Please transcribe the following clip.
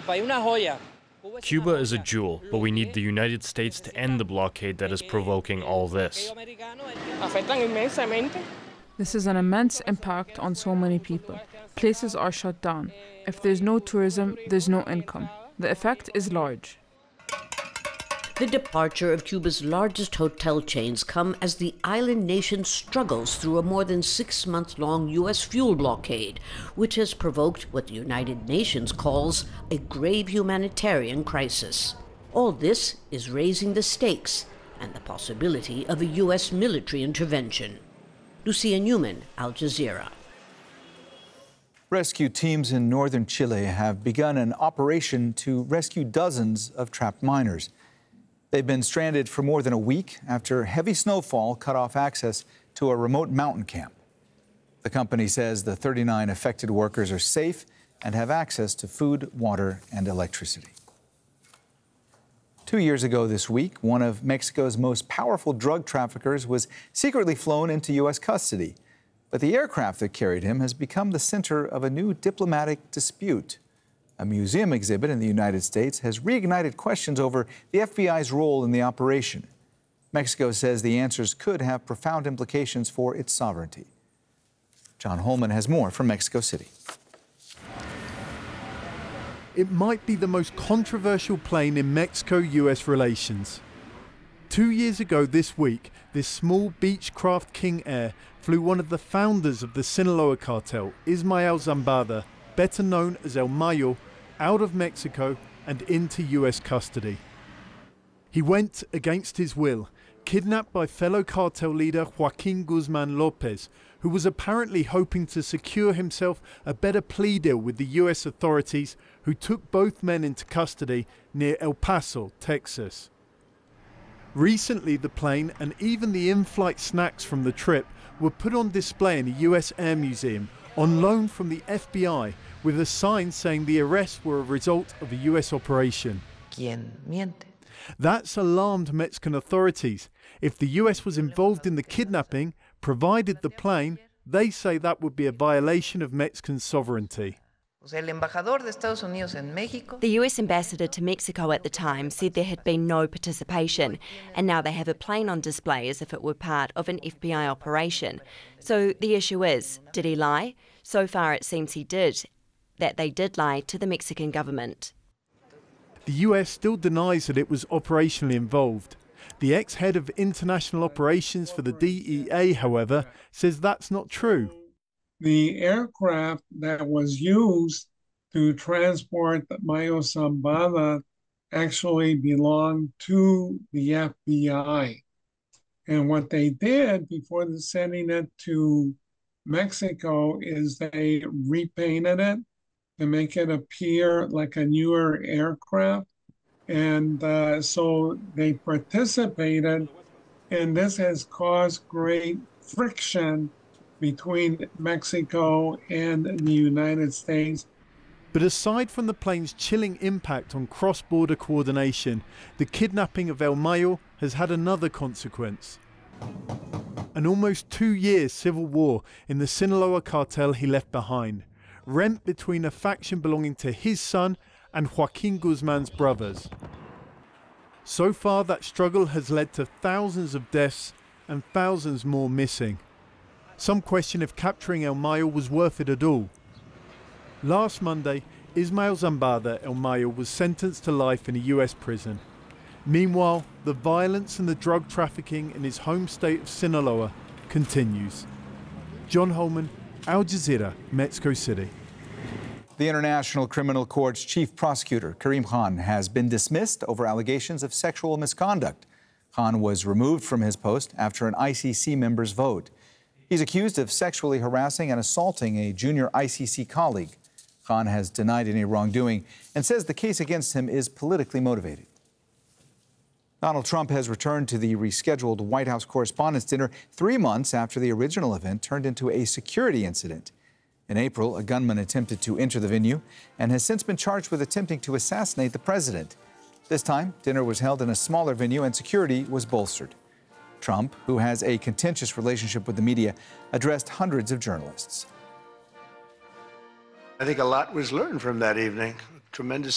Cuba is a jewel, but we need the United States to end the blockade that is provoking all this. This is an immense impact on so many people. Places are shut down. If there's no tourism, there's no income. The effect is large. The departure of Cuba's largest hotel chains come as the island nation struggles through a more than 6-month-long U.S. fuel blockade, which has provoked what the United Nations calls a grave humanitarian crisis. All this is raising the stakes and the possibility of a U.S. military intervention. Lucia Newman, Al Jazeera. Rescue teams in northern Chile have begun an operation to rescue dozens of trapped miners. They've been stranded for more than a week after heavy snowfall cut off access to a remote mountain camp. The company says the 39 affected workers are safe and have access to food, water, and electricity. 2 years ago this week, one of Mexico's most powerful drug traffickers was secretly flown into U.S. custody. But the aircraft that carried him has become the center of a new diplomatic dispute. A museum exhibit in the United States has reignited questions over the FBI's role in the operation. Mexico says the answers could have profound implications for its sovereignty. John Holman has more from Mexico City. It might be the most controversial plane in Mexico-US relations. 2 years ago this week, this small Beechcraft King Air flew one of the founders of the Sinaloa cartel, Ismael Zambada, better known as El Mayo, out of Mexico and into US custody. He went against his will, kidnapped by fellow cartel leader Joaquin Guzman Lopez, who was apparently hoping to secure himself a better plea deal with the US authorities, who took both men into custody near El Paso, Texas. Recently, the plane and even the in-flight snacks from the trip were put on display in a US Air Museum on loan from the FBI, with a sign saying the arrests were a result of a US operation. ¿Quién miente? That's alarmed Mexican authorities. If the US was involved in the kidnapping, provided the plane, they say that would be a violation of Mexican sovereignty. The US ambassador to Mexico at the time said there had been no participation, and now they have a plane on display as if it were part of an FBI operation. So the issue is, did he lie? So far it seems he did, that they did lie to the Mexican government. The US still denies that it was operationally involved. The ex-head of international operations for the DEA, however, says that's not true. The aircraft that was used to transport Mayo Zambada actually belonged to the FBI. And what they did before sending it to Mexico is they repainted it to make it appear like a newer aircraft. And so they participated, and this has caused great friction between Mexico and the United States. But aside from the plane's chilling impact on cross-border coordination, the kidnapping of El Mayo has had another consequence. An almost 2-year civil war in the Sinaloa cartel he left behind, rent between a faction belonging to his son and Joaquin Guzman's brothers. So far, that struggle has led to thousands of deaths and thousands more missing. Some question if capturing El Mayo was worth it at all. Last Monday, Ismael Zambada El Mayo was sentenced to life in a US prison. Meanwhile, the violence and the drug trafficking in his home state of Sinaloa continues. John Holman, Al Jazeera, Mexico City. The International Criminal Court's chief prosecutor, Karim Khan, has been dismissed over allegations of sexual misconduct. Khan was removed from his post after an ICC member's vote. He's accused of sexually harassing and assaulting a junior ICC colleague. Khan has denied any wrongdoing and says the case against him is politically motivated. Donald Trump has returned to the rescheduled White House Correspondents' Dinner 3 months after the original event turned into a security incident. In April, a gunman attempted to enter the venue and has since been charged with attempting to assassinate the president. This time, dinner was held in a smaller venue and security was bolstered. Trump, who has a contentious relationship with the media, addressed hundreds of journalists. I think a lot was learned from that evening. Tremendous